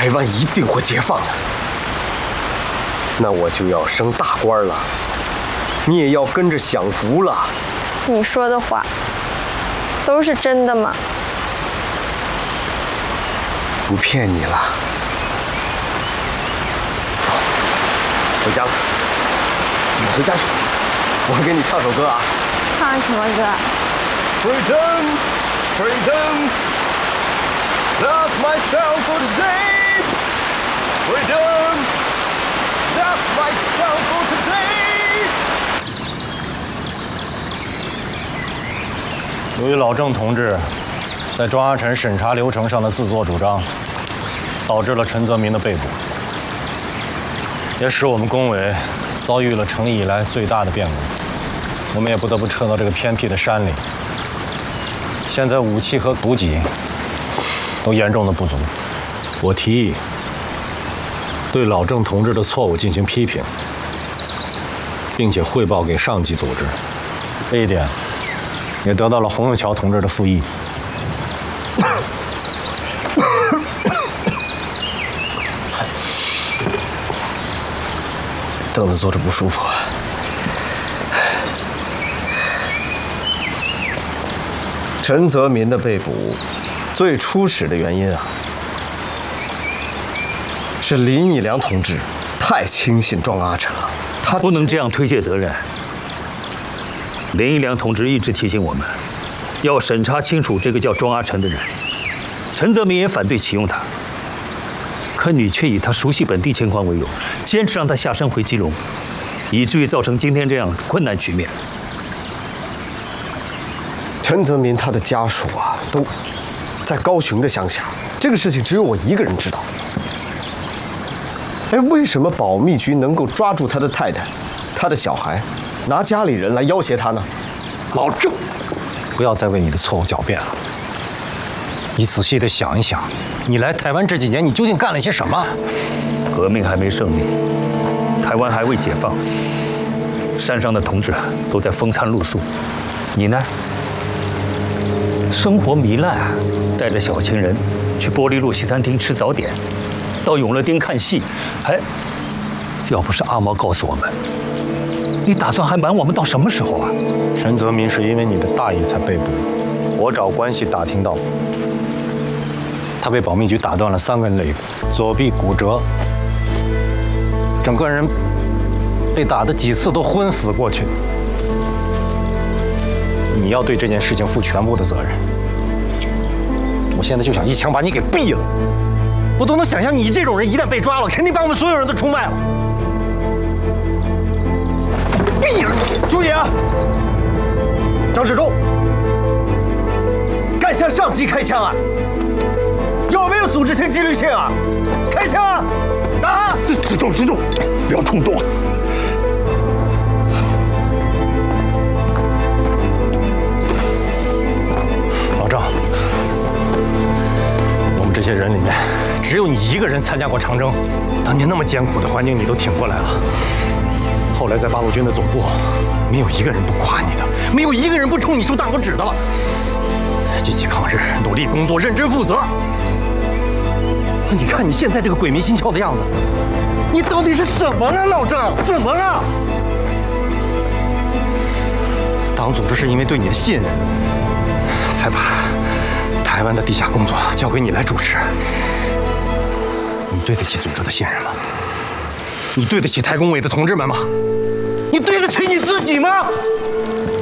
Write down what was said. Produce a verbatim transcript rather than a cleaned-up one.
台湾一定会解放的。那我就要升大官了，你也要跟着享福了。 你说的话都是真的吗？ 不骗你了。走，回家了。你回家去，我给你唱首歌啊。 唱什么歌 ？Freedom, freedom, lost myself for today. Freedom, lost myself for today. 由于老郑同志在庄阿臣审查流程上的自作主张，导致了陈泽民的被捕，也使我们工委遭遇了成立以来最大的变故。我们也不得不撤到这个偏僻的山里。现在武器和补给都严重的不足。我提议对老郑同志的错误进行批评，并且汇报给上级组织。这一点也得到了洪永桥同志的附议。 凳子坐着不舒服。陈泽民的被捕，最初始的原因啊，是林义良同志太轻信庄阿臣了。他不能这样推卸责任。林义良同志一直提醒我们，要审查清楚这个叫庄阿臣的人。陈泽民也反对启用他，可你却以他熟悉本地情况为由，坚持让他下山回基隆，以至于造成今天这样困难局面。 陈泽民他的家属啊，都在高雄的乡下，这个事情只有我一个人知道。哎，为什么保密局能够抓住他的太太、他的小孩，拿家里人来要挟他呢？ 老郑，不要再为你的错误狡辩了。你仔细的想一想，你来台湾这几年，你究竟干了些什么？ 革命还没胜利，台湾还未解放，山上的同志都在风餐露宿，你呢？生活糜烂，带着小情人去玻璃路西餐厅吃早点，到永乐町看戏。哎，要不是阿毛告诉我们，你打算还瞒我们到什么时候啊？ 陈泽民是因为你的大意才被捕，我找关系打听到，他被保密局打断了三根肋骨，左臂骨折，整个人被打的几次都昏死过去。你要对这件事情负全部的责任。我现在就想一枪把你给毙了。我都能想象，你这种人一旦被抓了，肯定把我们所有人都出卖了。毙了你！ 注意啊！张志忠，敢向上级开枪啊？有没有组织性、纪律性啊？开枪啊！打！ 志志忠，志忠，不要冲动啊！ 老郑，我们这些人里面，只有你一个人参加过长征。当年那么艰苦的环境，你都挺过来了。后来在八路军的总部，没有一个人不夸你的，没有一个人不冲你竖大拇指的了。积极抗日，努力工作，认真负责。你看你现在这个鬼迷心窍的样子，你到底是怎么了，老郑？怎么了？党组织是因为对你的信任，才把台湾的地下工作交给你来主持。你对得起组织的信任吗？你对得起台工委的同志们吗？你对得起你自己吗？